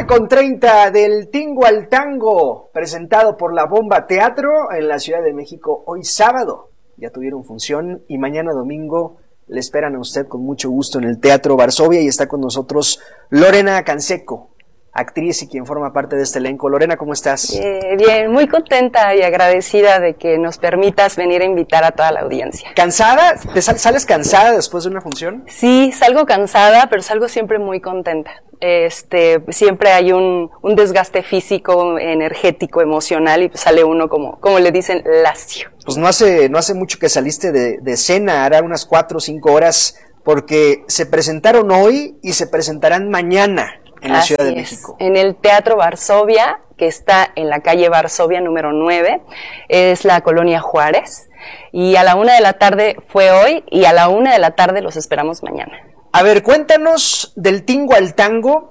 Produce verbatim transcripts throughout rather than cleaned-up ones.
con treinta del Tingo al Tango, presentado por La Bomba Teatro en la Ciudad de México hoy sábado. Ya tuvieron función y mañana domingo le esperan a usted con mucho gusto en el Teatro Varsovia y está con nosotros Lorena Canseco, actriz y quien forma parte de este elenco. Lorena, ¿cómo estás? Eh, bien, muy contenta y agradecida de que nos permitas venir a invitar a toda la audiencia. ¿Cansada? ¿Te sal- sales cansada después de una función? Sí, salgo cansada, pero salgo siempre muy contenta. Este, siempre hay un, un desgaste físico, energético, emocional y pues sale uno como, como le dicen, lacio. Pues no hace, no hace mucho que saliste de, de escena, hará unas cuatro o cinco horas, porque se presentaron hoy y se presentarán mañana en la Así Ciudad de es. México. En el Teatro Varsovia, que está en la calle Varsovia número nueve, es la colonia Juárez, y a la una de la tarde fue hoy, y a la una de la tarde los esperamos mañana. A ver, cuéntanos del Tingo al Tango.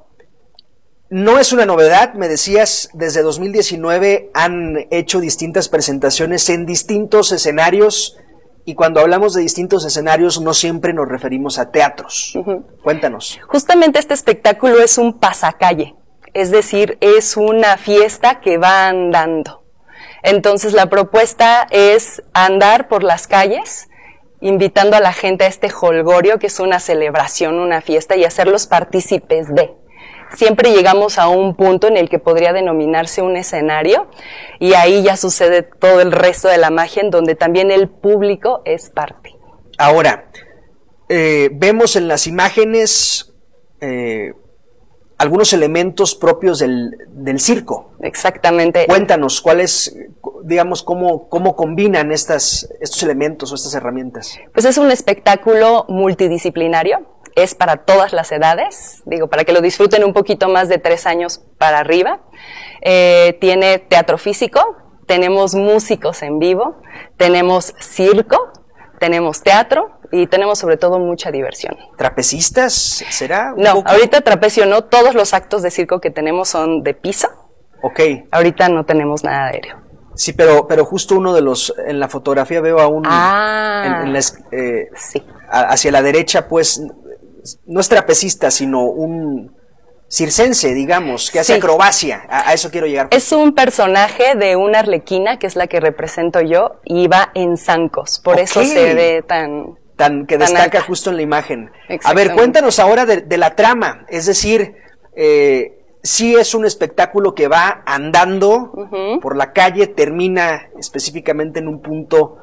No es una novedad, me decías, desde dos mil diecinueve han hecho distintas presentaciones en distintos escenarios, y cuando hablamos de distintos escenarios no siempre nos referimos a teatros. Uh-huh. Cuéntanos. Justamente este espectáculo es un pasacalle, es decir, es una fiesta que va andando. Entonces la propuesta es andar por las calles, invitando a la gente a este jolgorio, que es una celebración, una fiesta, y hacerlos partícipes de. Siempre llegamos a un punto en el que podría denominarse un escenario, y ahí ya sucede todo el resto de la magia, en donde también el público es parte. Ahora, eh, vemos en las imágenes eh, algunos elementos propios del, del circo. Exactamente. Cuéntanos, ¿cuáles, digamos, cómo, cómo combinan estas, estos elementos o estas herramientas? Pues es un espectáculo multidisciplinario. Es para todas las edades, digo, para que lo disfruten un poquito más de tres años para arriba. Eh, tiene teatro físico, tenemos músicos en vivo, tenemos circo, tenemos teatro y tenemos sobre todo mucha diversión. ¿Trapecistas será? No, poco? Ahorita trapecio no, todos los actos de circo que tenemos son de piso. Ok. Ahorita no tenemos nada aéreo. Sí, pero, pero justo uno de los, en la fotografía veo a un, ah, en, en la, eh, sí. a, hacia la derecha, pues, no es trapecista, sino un circense, digamos, que hace sí. acrobacia. A, a eso quiero llegar. Es un personaje de una arlequina, que es la que represento yo, y va en zancos, por okay. eso se ve tan... Tan que tan destaca alta. Justo en la imagen. A ver, cuéntanos ahora de, de la trama, es decir, eh, sí es un espectáculo que va andando uh-huh. por la calle, termina específicamente en un punto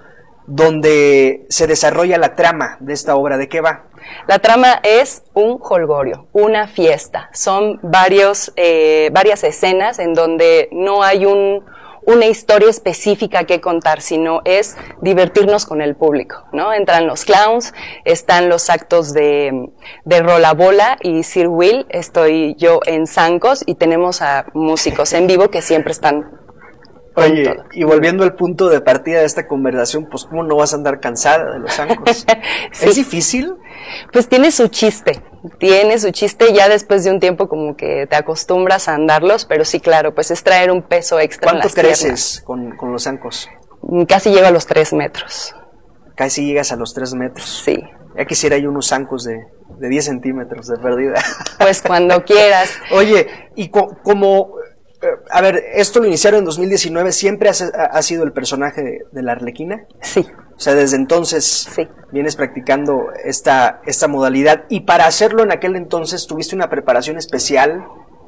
donde se desarrolla la trama de esta obra. ¿De qué va? La trama es un jolgorio, una fiesta. Son varios, eh, varias escenas en donde no hay un, una historia específica que contar, sino es divertirnos con el público, ¿no? Entran los clowns, están los actos de, de Rolabola y Sir Will, estoy yo en zancos y tenemos a músicos en vivo que siempre están... Oye, todo. Y volviendo al punto de partida de esta conversación, pues ¿cómo no vas a andar cansada de los zancos? sí. ¿Es difícil? Pues tiene su chiste, tiene su chiste, ya después de un tiempo como que te acostumbras a andarlos, pero sí, claro, pues es traer un peso extra en las ¿Cuánto creces piernas. con, con los zancos? Casi llego a los tres metros. Casi llegas a los tres metros. Sí. Ya quisiera yo unos zancos de, de diez centímetros de pérdida. Pues cuando quieras. Oye, y co- como... A ver, esto lo iniciaron en dos mil diecinueve, ¿siempre has, ha sido el personaje de, de la Arlequina? Sí. O sea, desde entonces sí. vienes practicando esta, esta modalidad, y para hacerlo en aquel entonces, ¿tuviste una preparación especial?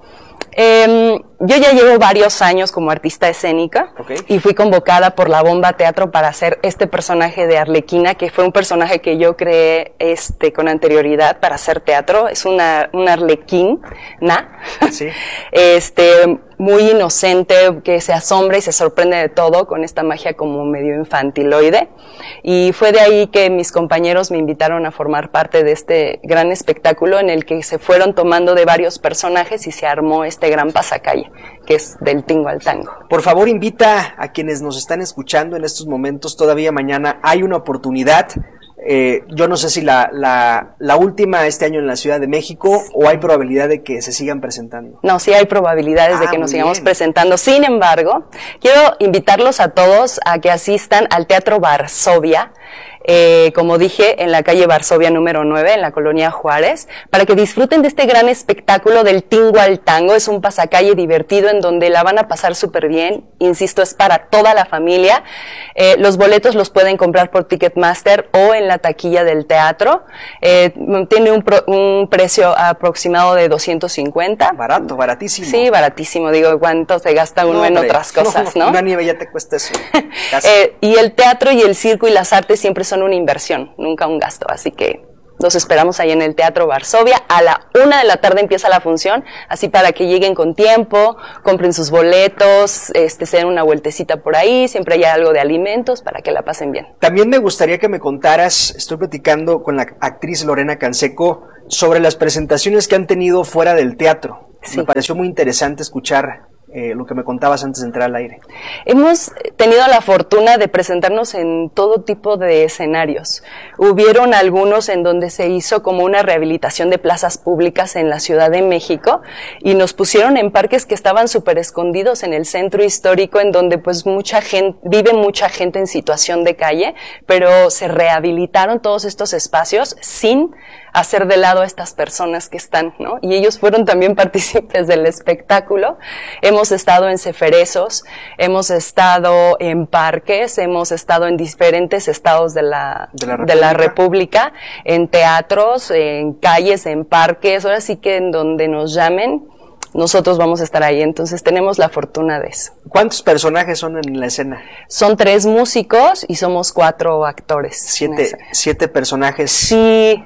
Eh, yo ya llevo varios años como artista escénica okay. y fui convocada por La Bomba Teatro para hacer este personaje de Arlequina, que fue un personaje que yo creé este, con anterioridad para hacer teatro. Es una, una arlequina, ¿sí? este, muy inocente, que se asombra y se sorprende de todo, con esta magia como medio infantiloide. Y fue de ahí que mis compañeros me invitaron a formar parte de este gran espectáculo en el que se fueron tomando de varios personajes y se armó este gran pasacalle, que es del Tingo al Tango. Por favor, invita a quienes nos están escuchando en estos momentos, todavía mañana hay una oportunidad. Eh, yo no sé si la, la, la última este año en la Ciudad de México, o hay probabilidad de que se sigan presentando. No, sí hay probabilidades ah, de que nos sigamos bien. presentando. Sin embargo, quiero invitarlos a todos a que asistan al Teatro Varsovia. eh, como dije, en la calle Varsovia número nueve, en la colonia Juárez, para que disfruten de este gran espectáculo del Tingo al Tango. Es un pasacalle divertido en donde la van a pasar súper bien. Insisto, es para toda la familia. Eh, los boletos los pueden comprar por Ticketmaster o en la taquilla del teatro. Eh, tiene un, pro, un precio aproximado de doscientos cincuenta. Barato, baratísimo. Sí, baratísimo. Digo, ¿cuánto se gasta uno no, en hombre, otras cosas, no? Una nieve ya te cuesta eso. eh, y el teatro y el circo y las artes siempre son una inversión, nunca un gasto. Así que los esperamos ahí en el Teatro Varsovia. A la una de la tarde empieza la función, así para que lleguen con tiempo, compren sus boletos, este, se den una vueltecita por ahí, siempre hay algo de alimentos para que la pasen bien. También me gustaría que me contaras, estoy platicando con la actriz Lorena Canseco sobre las presentaciones que han tenido fuera del teatro. Sí. Me pareció muy interesante escuchar Eh, lo que me contabas antes de entrar al aire. Hemos tenido la fortuna de presentarnos en todo tipo de escenarios. Hubieron algunos en donde se hizo como una rehabilitación de plazas públicas en la Ciudad de México y nos pusieron en parques que estaban súper escondidos en el centro histórico, en donde pues mucha gente, vive mucha gente en situación de calle, pero se rehabilitaron todos estos espacios sin hacer de lado a estas personas que están, ¿no? Y ellos fueron también partícipes del espectáculo. Hemos estado en ceferezos, hemos estado en parques, hemos estado en diferentes estados de la, de la, de la República, en teatros, en calles, en parques, ahora sí que en donde nos llamen, nosotros vamos a estar ahí, entonces tenemos la fortuna de eso. ¿Cuántos personajes son en la escena? Son tres músicos y somos cuatro actores. Siete, siete personajes. Sí.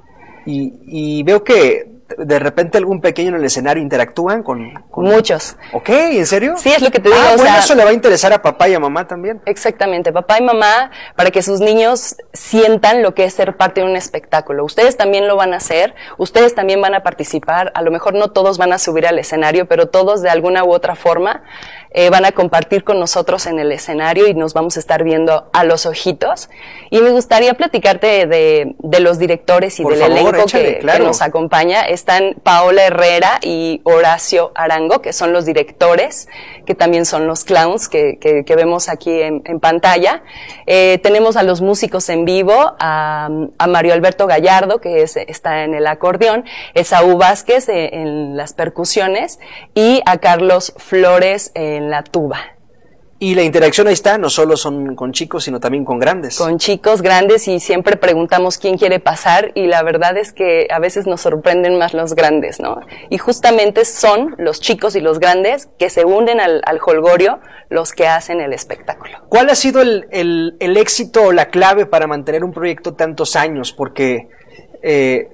Y, y veo que de repente algún pequeño en el escenario interactúan con, con... Muchos. Ok, ¿en serio? Sí, es lo que te digo. Ah, o bueno, sea, eso le va a interesar a papá y a mamá también. Exactamente, papá y mamá, para que sus niños sientan lo que es ser parte de un espectáculo. Ustedes también lo van a hacer, ustedes también van a participar, a lo mejor no todos van a subir al escenario, pero todos de alguna u otra forma eh, van a compartir con nosotros en el escenario y nos vamos a estar viendo a los ojitos. Y me gustaría platicarte de, de, de los directores y Por del favor, elenco échale, que, claro. que nos acompaña. Están Paola Herrera y Horacio Arango, que son los directores, que también son los clowns que, que, que vemos aquí en, en pantalla. Eh, tenemos a los músicos en vivo, a, a Mario Alberto Gallardo, que es, está en el acordeón, Esaú Vázquez eh, en las percusiones y a Carlos Flores en la tuba. Y la interacción ahí está, no solo son con chicos, sino también con grandes. Con chicos, grandes, y siempre preguntamos quién quiere pasar, y la verdad es que a veces nos sorprenden más los grandes, ¿no? Y justamente son los chicos y los grandes que se unen al, al jolgorio los que hacen el espectáculo. ¿Cuál ha sido el, el, el éxito o la clave para mantener un proyecto tantos años? Porque eh,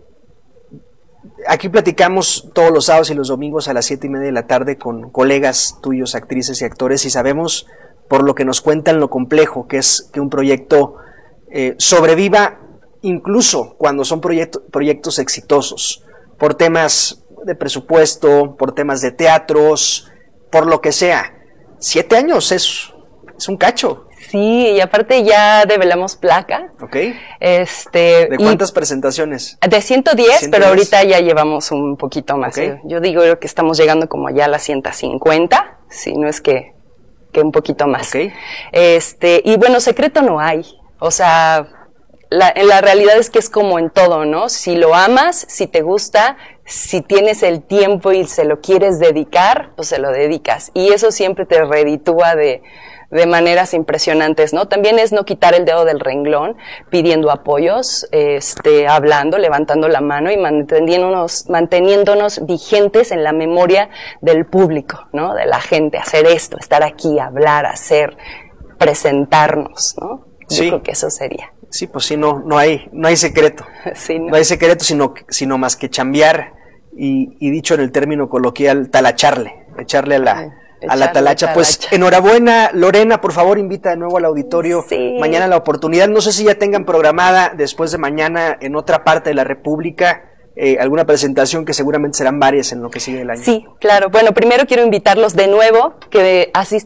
aquí platicamos todos los sábados y los domingos a las siete y media de la tarde con colegas tuyos, actrices y actores, y sabemos por lo que nos cuentan lo complejo que es que un proyecto eh, sobreviva incluso cuando son proyecto, proyectos exitosos, por temas de presupuesto, por temas de teatros, por lo que sea. Siete años es, es un cacho. Sí, y aparte ya develamos placa. Ok. Este, ¿De cuántas presentaciones? De ciento diez, ciento diez, pero ahorita ya llevamos un poquito más. Okay. ¿eh? Yo digo que estamos llegando como ya a las ciento cincuenta, si no es que, que un poquito más. Okay. Este, y bueno, secreto no hay. O sea, la, en la realidad es que es como en todo, ¿no? Si lo amas, si te gusta, si tienes el tiempo y se lo quieres dedicar, pues se lo dedicas. Y eso siempre te reditúa de... de maneras impresionantes, ¿no? También es no quitar el dedo del renglón, pidiendo apoyos, este, hablando, levantando la mano y manteniéndonos, manteniéndonos vigentes en la memoria del público, ¿no? De la gente, hacer esto, estar aquí, hablar, hacer, presentarnos, ¿no? Yo sí. creo que eso sería. Sí, pues sí, no, no hay, no hay secreto. Sí, no. no hay secreto, sino, sino más que chambear y, y dicho en el término coloquial, talacharle, echarle a la... Sí. A la talacha. Pues enhorabuena, Lorena, por favor invita de nuevo al auditorio. Sí. Mañana la oportunidad, no sé si ya tengan programada después de mañana en otra parte de la República eh, alguna presentación, que seguramente serán varias en lo que sigue el año. Sí, claro. Bueno, primero quiero invitarlos de nuevo que asistan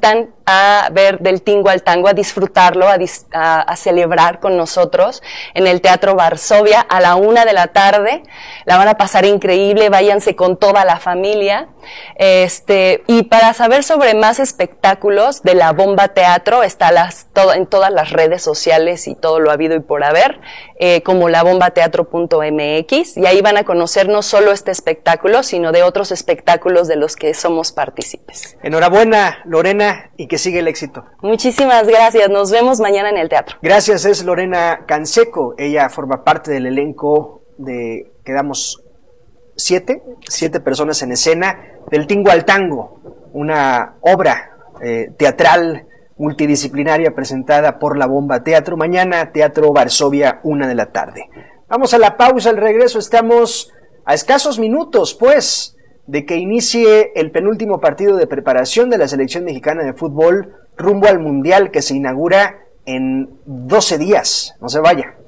a ver Del Tingo al Tango, a disfrutarlo, a, dis, a, a celebrar con nosotros en el Teatro Varsovia a la una de la tarde. La van a pasar increíble, váyanse con toda la familia. Este, y para saber sobre más espectáculos de La Bomba Teatro, está las, todo, en todas las redes sociales y todo lo habido y por haber, eh, como la bomba teatro punto m x, y ahí van a conocer no solo este espectáculo, sino de otros espectáculos de los que somos partícipes. Enhorabuena, Lorena, y que siga el éxito. Muchísimas gracias, nos vemos mañana en el teatro. Gracias, es Lorena Canseco, ella forma parte del elenco de, quedamos siete, siete personas en escena, Del Tingo al Tango, una obra eh, teatral multidisciplinaria presentada por La Bomba Teatro. Mañana, Teatro Varsovia, una de la tarde. Vamos a la pausa, al regreso estamos a escasos minutos, pues, de que inicie el penúltimo partido de preparación de la selección mexicana de fútbol rumbo al Mundial que se inaugura en doce días. No se vaya.